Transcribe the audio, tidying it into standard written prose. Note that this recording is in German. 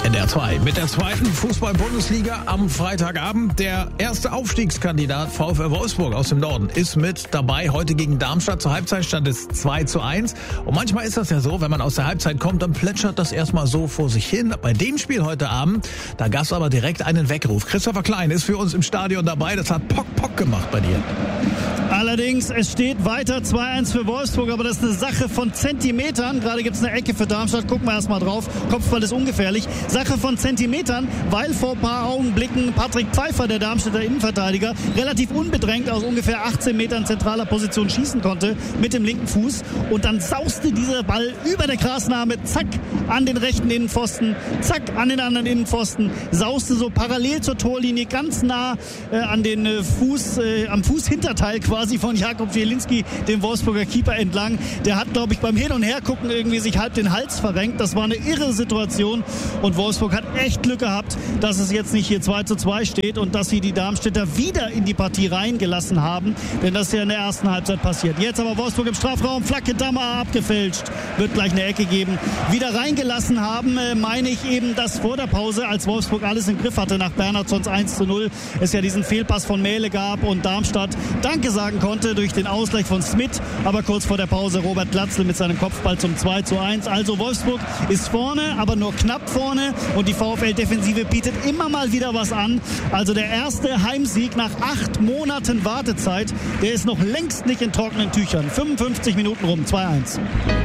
NDR 2 mit der zweiten Fußball-Bundesliga am Freitagabend. Der erste Aufstiegskandidat VfL Wolfsburg aus dem Norden ist mit dabei. Heute gegen Darmstadt. Zur Halbzeit stand es 2:1. Und manchmal ist das ja so, wenn man aus der Halbzeit kommt, dann plätschert das erstmal so vor sich hin. Bei dem Spiel heute Abend, da gab es aber direkt einen Weckruf. Christopher Klein ist für uns im Stadion dabei. Das hat Pock gemacht bei dir. Allerdings, es steht weiter 2:1 für Wolfsburg, aber das ist eine Sache von Zentimetern. Gerade gibt es eine Ecke für Darmstadt, gucken wir erstmal drauf. Kopfball ist ungefährlich. Sache von Zentimetern, weil vor ein paar Augenblicken Patrick Pfeiffer, der Darmstädter Innenverteidiger, relativ unbedrängt aus ungefähr 18 Metern zentraler Position schießen konnte mit dem linken Fuß. Und dann sauste dieser Ball über der Grasnarbe, zack, an den rechten Innenpfosten, zack, an den anderen Innenpfosten, sauste so parallel zur Torlinie ganz nah an den am Fußhinterteil quasi von Jakob Zielinski, dem Wolfsburger Keeper, entlang. Der hat, glaube ich, beim Hin- und Hergucken irgendwie sich halb den Hals verrenkt. Das war eine irre Situation und Wolfsburg hat echt Glück gehabt, dass es jetzt nicht hier 2:2 steht und dass sie die Darmstädter wieder in die Partie reingelassen haben, denn das ist ja in der ersten Halbzeit passiert. Jetzt aber Wolfsburg im Strafraum, Flanke Dammer abgefälscht, wird gleich eine Ecke geben. Wieder reingelassen haben, meine ich eben, dass vor der Pause, als Wolfsburg alles im Griff hatte nach Bernhardssons 1:0, es ja diesen Fehlpass von Mähle gab und Darmstadt Danke sagen konnte durch den Ausgleich von Smith, aber kurz vor der Pause Robert Glatzel mit seinem Kopfball zum 2:1. Also Wolfsburg ist vorne, aber nur knapp vorne und die VfL-Defensive bietet immer mal wieder was an. Also der erste Heimsieg nach 8 Monaten Wartezeit, der ist noch längst nicht in trockenen Tüchern. 55 Minuten rum, 2:1.